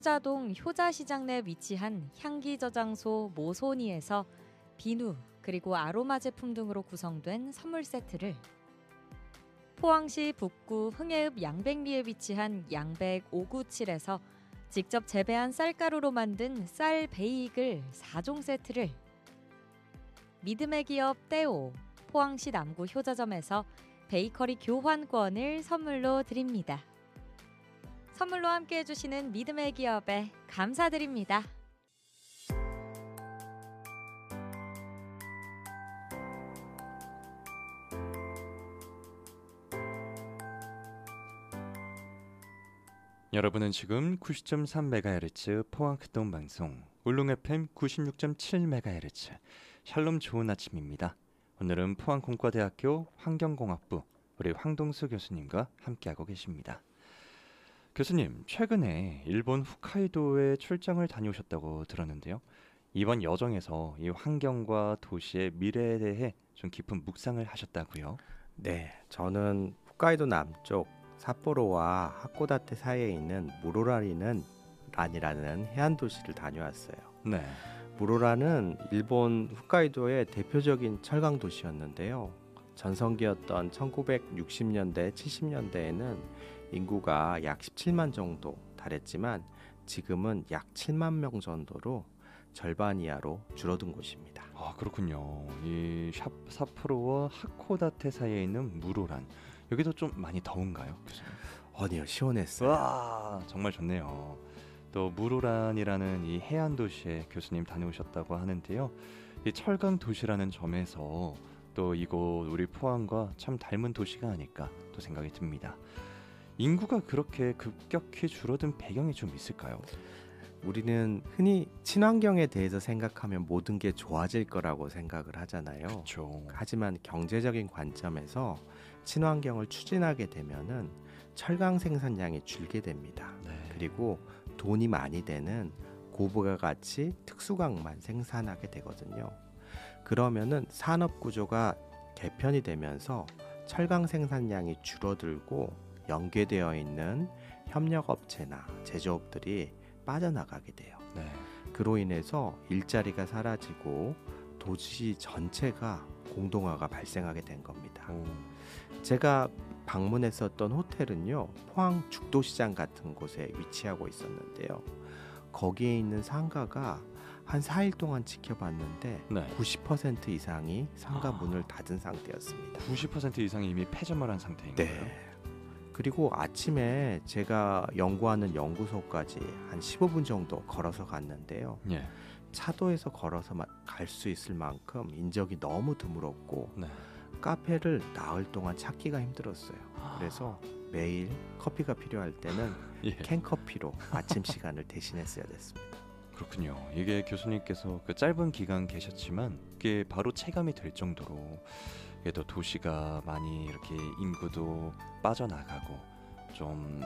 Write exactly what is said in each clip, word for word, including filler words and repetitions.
효자동 효자시장 내 위치한 향기 저장소 모소니에서 비누 그리고 아로마 제품 등으로 구성된 선물 세트를, 포항시 북구 흥해읍 양백리에 위치한 양백 오구칠에서 직접 재배한 쌀가루로 만든 쌀 베이글 사 종 세트를, 믿음의 기업 떼오 포항시 남구 효자점에서 베이커리 교환권을 선물로 드립니다. 선물로 함께 해주시는 믿음의 기업에 감사드립니다. 여러분은 지금 구십 점 삼 메가헤르츠 포항 크동 방송 울릉 에프엠 구십육 점 칠 메가헤르츠 샬롬 좋은 아침입니다. 오늘은 포항공과대학교 환경공학부 우리 황동수 교수님과 함께하고 계십니다. 교수님, 최근에 일본 홋카이도에 출장을 다녀오셨다고 들었는데요. 이번 여정에서 이 환경과 도시의 미래에 대해 좀 깊은 묵상을 하셨다고요? 네, 저는 홋카이도 남쪽 삿포로와 하코다테 사이에 있는 무로라리는 란이라는 해안 도시를 다녀왔어요. 네. 무로라는 일본 홋카이도의 대표적인 철강 도시였는데요. 전성기였던 천구백육십 년대, 칠십 년대에는 인구가 약 십칠만 정도 달했지만 지금은 약 칠만 명 정도로 절반 이하로 줄어든 곳입니다. 아, 그렇군요. 이 샵 삿포로와 하코다테 사이에 있는 무로란, 여기도 좀 많이 더운가요, 교수님? 아니요, 시원했어요. 와, 정말 좋네요. 또 무로란이라는 이 해안 도시에 교수님 다녀오셨다고 하는데요. 이 철강 도시라는 점에서 또 이곳 우리 포항과 참 닮은 도시가 아닐까 또 생각이 듭니다. 인구가 그렇게 급격히 줄어든 배경이 좀 있을까요? 우리는 흔히 친환경에 대해서 생각하면 모든 게 좋아질 거라고 생각을 하잖아요. 그렇죠. 하지만 경제적인 관점에서 친환경을 추진하게 되면은 철강 생산량이 줄게 됩니다. 네. 그리고 돈이 많이 되는 고부가가치 특수강만 생산하게 되거든요. 그러면은 산업 구조가 개편이 되면서 철강 생산량이 줄어들고 연계되어 있는 협력업체나 제조업들이 빠져나가게 돼요. 네. 그로 인해서 일자리가 사라지고 도시 전체가 공동화가 발생하게 된 겁니다. 오. 제가 방문했었던 호텔은요, 포항 죽도시장 같은 곳에 위치하고 있었는데요. 거기에 있는 상가가 한 사 일 동안 지켜봤는데 네. 구십 퍼센트 이상이 상가 아. 문을 닫은 상태였습니다. 구십 퍼센트 이상이 이미 폐점을 한 상태인가요? 네. 그리고 아침에 제가 연구하는 연구소까지 한 십오 분 정도 걸어서 갔는데요. 예. 차도에서 걸어서 갈 수 있을 만큼 인적이 너무 드물었고 네. 카페를 나흘 동안 찾기가 힘들었어요. 그래서 매일 커피가 필요할 때는 예. 캔커피로 아침 시간을 대신했어야 됐습니다. 그렇군요. 이게 교수님께서 그 짧은 기간 계셨지만 그게 바로 체감이 될 정도로 또 도시가 많이 이렇게 인구도 빠져나가고 좀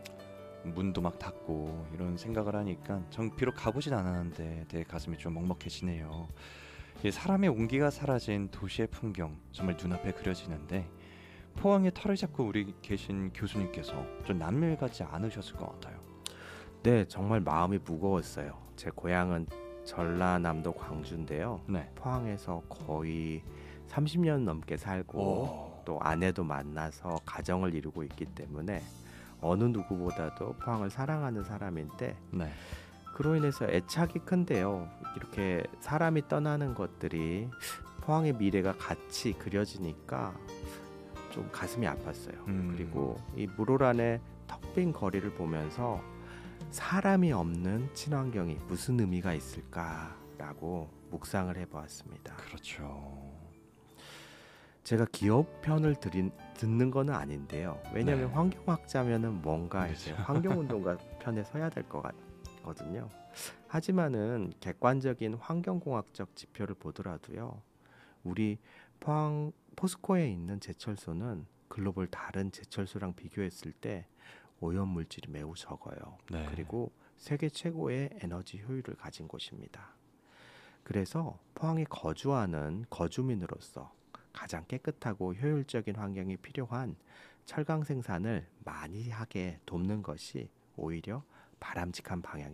문도 막 닫고 이런 생각을 하니까 전 비록 가보진 않았는데 되게 가슴이 좀 먹먹해지네요. 사람의 온기가 사라진 도시의 풍경 정말 눈앞에 그려지는데 포항에 털을 잡고 우리 계신 교수님께서 좀 남일 같지 않으셨을 것 같아요. 네, 정말 마음이 무거웠어요. 제 고향은 전라남도 광주인데요. 네. 포항에서 거의 삼십 년 넘게 살고 오. 또 아내도 만나서 가정을 이루고 있기 때문에 어느 누구보다도 포항을 사랑하는 사람인데 네. 그로 인해서 애착이 큰데요. 이렇게 사람이 떠나는 것들이 포항의 미래가 같이 그려지니까 좀 가슴이 아팠어요. 음. 그리고 이 무로란의 턱빈 거리를 보면서 사람이 없는 친환경이 무슨 의미가 있을까라고 묵상을 해보았습니다. 그렇죠. 제가 기업 편을 드린, 듣는 건 아닌데요. 왜냐하면 네. 환경학자면은 뭔가 이제 그렇죠. 환경운동가 편에 서야 될 것 같거든요. 하지만은 객관적인 환경공학적 지표를 보더라도요, 우리 포항 포스코에 있는 제철소는 글로벌 다른 제철소랑 비교했을 때 오염물질이 매우 적어요. 네. 그리고 세계 최고의 에너지 효율을 가진 곳입니다. 그래서 포항에 거주하는 거주민으로서 가장 깨끗하고 효율적인 환경이 필요한 철강 생산을 많이 하게 돕는 것이 오히려 바람직한 방향.